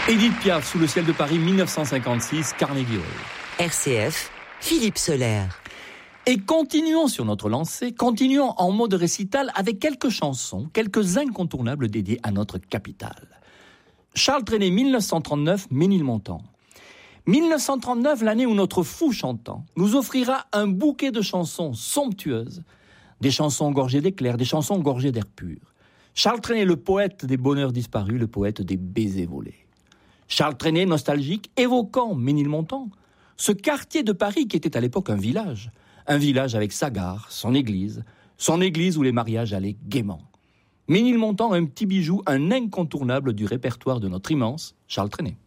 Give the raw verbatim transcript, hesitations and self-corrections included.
Édith Piaf, Sous le ciel de Paris, dix-neuf cent cinquante-six, Carnegie Hall. R C F, Philippe Soler. Et continuons sur notre lancée, continuons en mode récital avec quelques chansons, quelques incontournables dédiés à notre capitale. Charles Trenet, dix-neuf cent trente-neuf, Ménilmontant. dix-neuf cent trente-neuf, l'année où notre fou chantant nous offrira un bouquet de chansons somptueuses, des chansons gorgées d'éclairs, des chansons gorgées d'air pur. Charles Trenet, le poète des bonheurs disparus, le poète des baisers volés. Charles Trenet, nostalgique, évoquant Ménilmontant, ce quartier de Paris qui était à l'époque un village, un village avec sa gare, son église, son église où les mariages allaient gaiement. Ménilmontant, un petit bijou, un incontournable du répertoire de notre immense Charles Trenet.